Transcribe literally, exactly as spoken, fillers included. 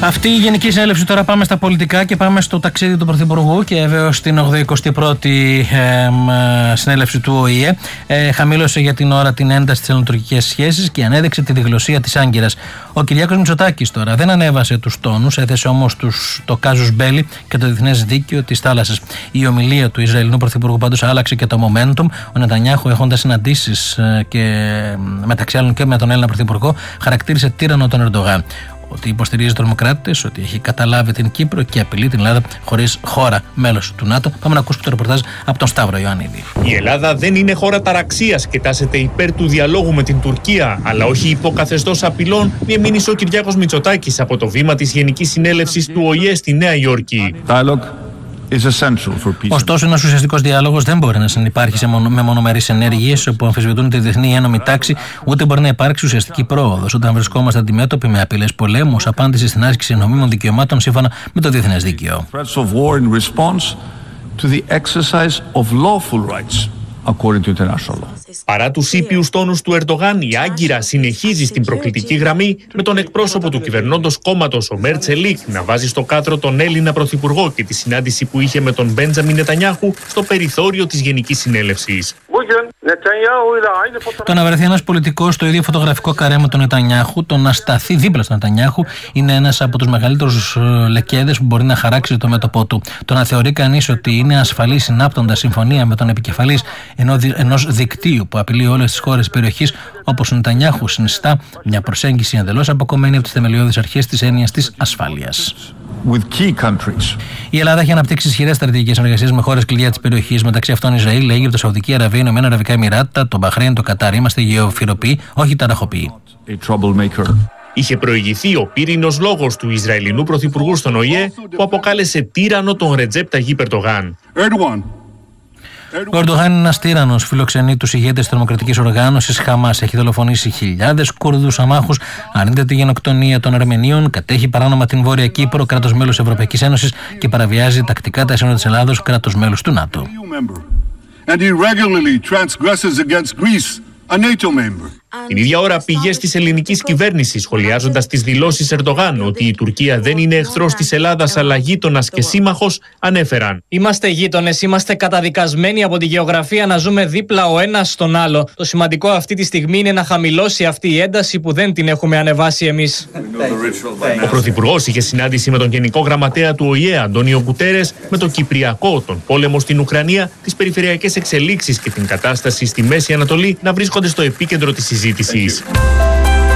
Αυτή η Γενική Συνέλευση, τώρα πάμε στα πολιτικά και πάμε στο ταξίδι του Πρωθυπουργού και βέβαια στην ογδοηκοστή πρώτη ε, συνέλευση του Ο Η Ε. Ε, χαμήλωσε για την ώρα την ένταση στις ελληνοτουρκικές σχέσεις και ανέδειξε τη διγλωσία της Άγκυρας. Ο Κυριάκος Μητσοτάκης τώρα δεν ανέβασε τους τόνους, έθεσε όμως τους, το κάζους μπέλι και το διεθνές δίκαιο της θάλασσας. Η ομιλία του Ισραηλινού Πρωθυπουργού πάντως άλλαξε και το momentum. Ο Νετανιάχου, έχοντας συναντήσεις ε, και μεταξύ άλλων και με τον Έλληνα Πρωθυπουργό, χαρακτήρισε τύραννο τον Ερντογάν. Ότι υποστηρίζει τρομοκράτες, ότι έχει καταλάβει την Κύπρο και απειλεί την Ελλάδα χωρίς χώρα μέλος του ΝΑΤΟ. Πάμε να ακούσουμε το ρεπορτάζ από τον Σταύρο Ιωαννίδη. Η Ελλάδα δεν είναι χώρα ταραξίας και τάσεται υπέρ του διαλόγου με την Τουρκία, αλλά όχι υποκαθεστώς απειλών, διεμήνυσε ο Κυριάκος Μητσοτάκης από το βήμα της Γενικής Συνέλευσης του Ο Η Ε στη Νέα Υόρκη. Ωστόσο, ένας ουσιαστικός διάλογος δεν μπορεί να συνυπάρχει σε μονο, με μονομερείς ενέργειες που αμφισβητούν τη διεθνή ένωμη τάξη, ούτε μπορεί να υπάρξει ουσιαστική πρόοδος όταν βρισκόμαστε αντιμέτωποι με απειλές πολέμου ως απάντηση στην άσκηση νομίμων δικαιωμάτων σύμφωνα με το διεθνές δίκαιο. Παρά τους ήπιους τόνους του Ερντογάν, η Άγκυρα συνεχίζει στην προκλητική γραμμή, με τον εκπρόσωπο του κυβερνώντος κόμματος, ο Μέρ Τσελίκ, να βάζει στο κάτρο τον Έλληνα Πρωθυπουργό και τη συνάντηση που είχε με τον Μπέντζαμιν Νετανιάχου στο περιθώριο της Γενικής Συνέλευσης. Το να βρεθεί ένας πολιτικός στο ίδιο φωτογραφικό καρέ με τον Νετανιάχου, το να σταθεί δίπλα στον Νετανιάχου, είναι ένας από τους μεγαλύτερους λεκέδες που μπορεί να χαράξει το μέτωπό του. Το να θεωρεί κανείς ότι είναι ασφαλή συνάπτοντας συμφωνία με τον επικεφαλής ενός δικτύου που απειλεί όλες τις χώρες της περιοχής, όπως ο Νετανιάχου, συνιστά μια προσέγγιση εντελώς αποκομμένη από τις θεμελιώδεις αρχές της έννοιας της ασφάλειας. Η Ελλάδα έχει αναπτύξει ισχυρές στρατηγικές συνεργασίες με χώρες κλειδιά της περιοχής, μεταξύ αυτών Ισραήλ, Αίγυπτο, Σαουδική Αραβία, Ηνωμένα Αραβικά Εμιράτα, το Μπαχρέιν, το Κατάρ. Είμαστε γεωφυροποιοί, όχι ταραχοποιοί. Είχε προηγηθεί ο πύρινος λόγος του Ισραηλινού Πρωθυπουργού στον Ο Η Ε, που αποκάλεσε τύραννο τον Ρετζέπ Ταγίπ Ερντογάν. Ο Ερντογάν είναι ένας τύραννος, φιλοξενεί τους ηγέτες της τρομοκρατικής οργάνωσης Χαμάς, έχει δολοφονήσει χιλιάδες Κούρδους αμάχους, αρνείται τη γενοκτονία των Αρμενίων, κατέχει παράνομα την Βόρεια Κύπρο, κράτος μέλος της Ευρωπαϊκής Ένωσης, και παραβιάζει τακτικά τα σύνορα της Ελλάδος, κράτος μέλος του ΝΑΤΟ. Την ίδια ώρα, πηγές της ελληνικής κυβέρνησης, σχολιάζοντας τις δηλώσεις Ερντογάν ότι η Τουρκία δεν είναι εχθρός της Ελλάδας αλλά γείτονας και σύμμαχος, ανέφεραν: Είμαστε γείτονες, είμαστε καταδικασμένοι από τη γεωγραφία να ζούμε δίπλα ο ένας στον άλλο. Το σημαντικό αυτή τη στιγμή είναι να χαμηλώσει αυτή η ένταση που δεν την έχουμε ανεβάσει εμείς. Ο Πρωθυπουργός είχε συνάντηση με τον Γενικό Γραμματέα του Ο Η Ε, Αντώνιο Γκουτέρες, με το Κυπριακό, τον πόλεμο στην Ουκρανία, τις περιφερειακές εξελίξεις και την κατάσταση στη Μέση Ανατολή να βρίσκονται στο επίκεντρο της συζήτησης.